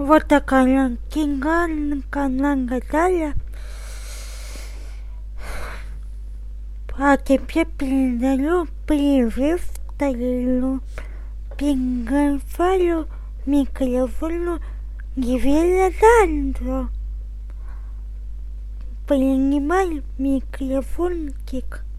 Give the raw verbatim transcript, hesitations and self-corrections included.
Вот такая кинганка нагадала. А теперь передаю привет Талилу, Пингальфалю, микрофону Гивеландро. Принимай микрофон, кик.